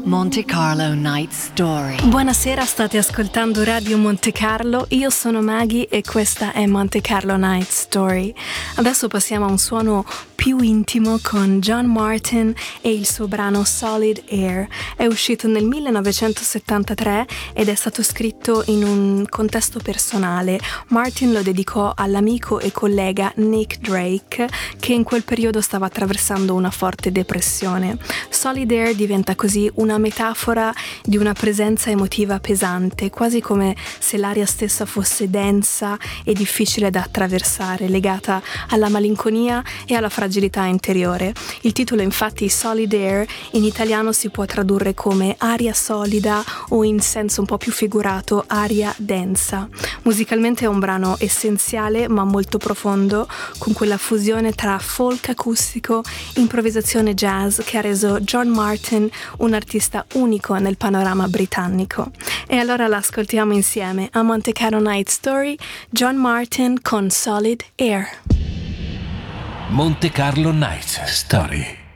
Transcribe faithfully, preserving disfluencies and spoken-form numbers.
Monte Carlo Night Story. Buonasera, state ascoltando Radio Monte Carlo, io sono Maggie e questa è Monte Carlo Night Story. Adesso passiamo a un suono più intimo con John Martyn e il suo brano Solid Air. È uscito nel millenovecentosettantatré ed è stato scritto in un contesto personale. Martyn lo dedicò all'amico e collega Nick Drake, che in quel periodo stava attraversando una forte depressione. Solid Air diventa così una metafora di una presenza emotiva pesante, quasi come se l'aria stessa fosse densa e difficile da attraversare, legata alla malinconia e alla fragilità interiore. Il titolo, infatti, Solid Air, in italiano si può tradurre come aria solida o, in senso un po' più figurato, aria densa. Musicalmente è un brano essenziale ma molto profondo, con quella fusione tra folk acustico e improvvisazione jazz che ha reso John Martyn un artista unico nel panorama britannico. E allora l'ascoltiamo insieme a Monte Carlo Night Story, John Martyn con Solid Air. Monte Carlo Night Story.